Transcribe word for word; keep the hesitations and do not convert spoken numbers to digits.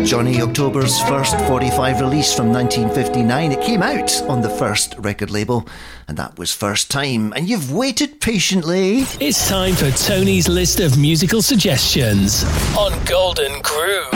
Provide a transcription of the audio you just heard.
Johnny October's first forty-five release from nineteen fifty-nine. It came out on the First record label, and that was First Time. And you've waited patiently. It's time for Tony's list of musical suggestions on Golden Groove.